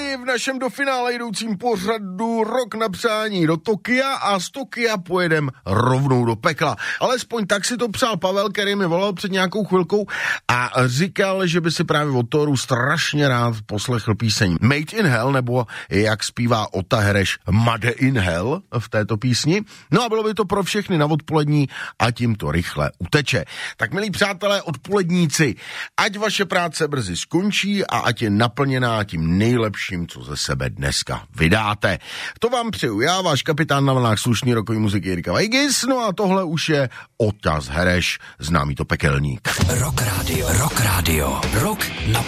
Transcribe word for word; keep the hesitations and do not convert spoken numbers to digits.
Loni v našem do finále jdoucím pořadu Rok na přání do Tokia a z Tokia pojedem rovnou do pekla. Alespoň tak si to přál Pavel, který mi volal před nějakou chvilkou a říkal, že by si právě od Thoru strašně rád poslechl píseň Made in Hell, nebo jak zpívá Ota Hereš Made in Hell v této písni. No a bylo by to pro všechny na odpolední a tím to rychle uteče. Tak milí přátelé, odpoledníci, ať vaše práce brzy skončí a ať je naplněná tím nejlepším, co ze sebe dneska vydáte. To vám přeju já, váš kapitán na vlnách slušný rokový muziky Jirka Vejgis, no a tohle už je Ota Hereš, známý to pekelník. Rock Radio, Rock Radio, Rok na